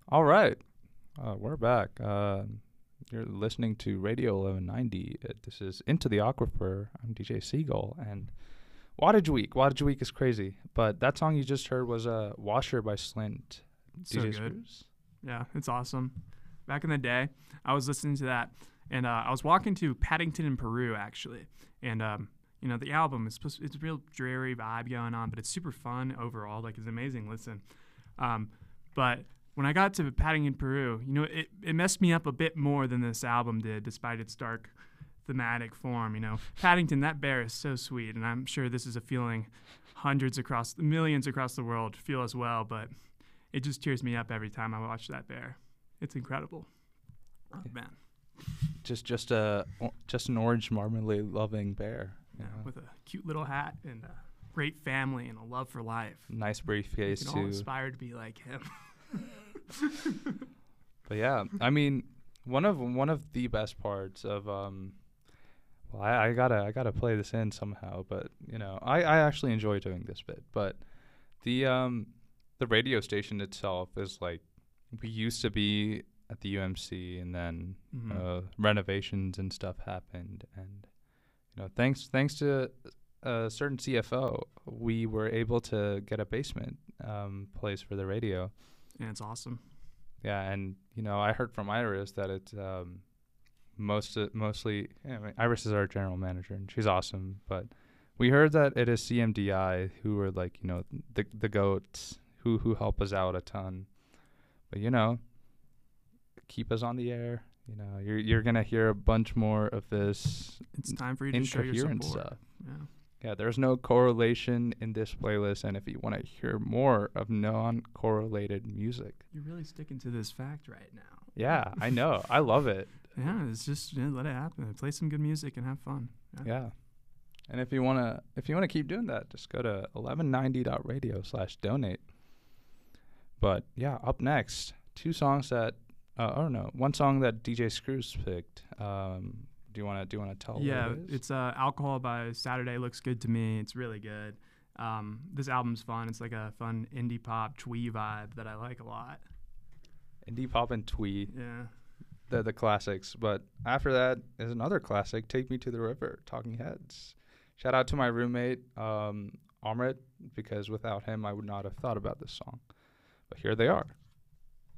All right, we're back. You're listening to Radio 1190. This is Into the Aquifer. I'm DJ Seagull, and Wattage Week. Wattage Week is crazy, but that song you just heard was Washer by Slint. So DJ good. Screws. Yeah, it's awesome. Back in the day, I was listening to that, and I was walking to Paddington in Peru, actually. And, the album, it's a real dreary vibe going on, but it's super fun overall. Like, it's an amazing listen. But when I got to Paddington, Peru, it messed me up a bit more than this album did, despite its dark thematic form. Paddington, that bear is so sweet, and I'm sure this is a feeling millions across the world feel as well, but it just tears me up every time I watch that bear. It's incredible. Oh, man. Just an orange marmalade loving bear. Yeah, with a cute little hat and a great family and a love for life. Nice briefcase We can too. all aspire to be like him. But yeah, I mean, one of the best parts of I gotta play this in somehow, but I actually enjoy doing this bit. But the radio station itself is like, we used to be at the UMC, and then renovations and stuff happened, and thanks to a certain CFO, we were able to get a basement place for the radio. And it's awesome. Yeah, and I heard from Iris that it's mostly. Iris is our general manager, and she's awesome. But we heard that it is CMDI who are like the goats who help us out a ton. But keep us on the air. You're gonna hear a bunch more of this. It's time for you to show your support. Stuff. Yeah. Yeah, there's no correlation in this playlist, and if you want to hear more of non-correlated music, You're really sticking to this fact right now. yeah, I know, I love it. Yeah, it's just let it happen. Play some good music and have fun. Yeah, and if you wanna keep doing that, just go to 1190.radio/donate. But yeah, up next, one song that DJ Screws picked. Do you want to tell? Yeah, what it is? it's Alcohol by Saturday Looks Good to Me. It's really good. This album's fun. It's like a fun indie pop twee vibe that I like a lot. Indie pop and twee. Yeah. The classics. But after that is another classic, Take Me to the River, Talking Heads. Shout out to my roommate, Amrit, because without him I would not have thought about this song. But here they are.